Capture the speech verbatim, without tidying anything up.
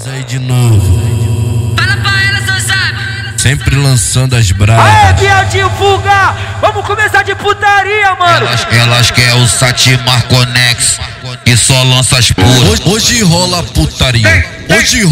Nós aí de novo. Fala pra ela, seu sabe. Sempre lançando as bravas. Aê, viadinho vulgar! Vamos começar de putaria, mano! Elas, elas querem o Satimar Conex e só lança as puras. Hoje, hoje rola putaria. Hoje